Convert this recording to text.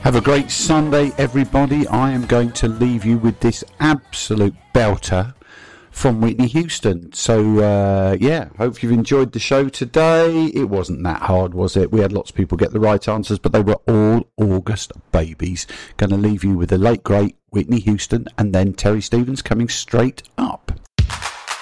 Have a great Sunday, everybody. I am going to leave you with this absolute belter from Whitney Houston. So, hope you've enjoyed the show today. It wasn't that hard, was it? We had lots of people get the right answers, but they were all August babies. Going to leave you with the late, great Whitney Houston and then Terry Stevens coming straight up.